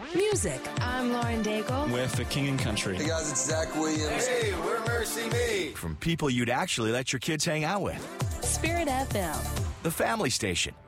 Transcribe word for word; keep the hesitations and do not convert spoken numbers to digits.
Music. I'm Lauren Daigle. With the King and Country. Hey guys, it's Zach Williams. Hey, we're Mercy Me. From people you'd actually let your kids hang out with. Spirit F M. The Family Station.